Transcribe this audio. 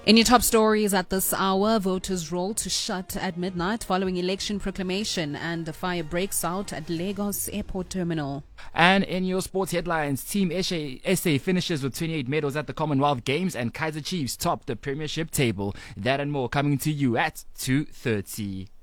In your top stories at this hour, voters roll to shut at midnight following election proclamation and the fire breaks out at Lagos Airport Terminal. And in your sports headlines, Team SA finishes with 28 medals at the Commonwealth Games and Kaizer Chiefs top the Premiership table. That and more coming to you at 2:30.